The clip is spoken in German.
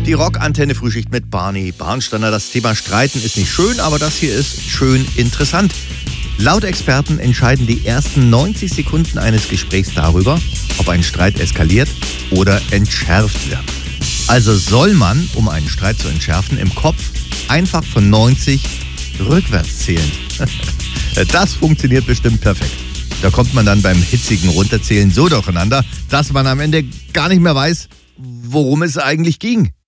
Die Rockantenne Frühschicht mit Barney Barnsteiner. Das Thema Streiten ist nicht schön, aber das hier ist schön interessant. Laut Experten entscheiden die ersten 90 Sekunden eines Gesprächs darüber, ob ein Streit eskaliert oder entschärft wird. Also soll man, um einen Streit zu entschärfen, im Kopf einfach von 90 rückwärts zählen. Das funktioniert bestimmt perfekt. Da kommt man dann beim hitzigen Runterzählen so durcheinander, dass man am Ende gar nicht mehr weiß, worum es eigentlich ging.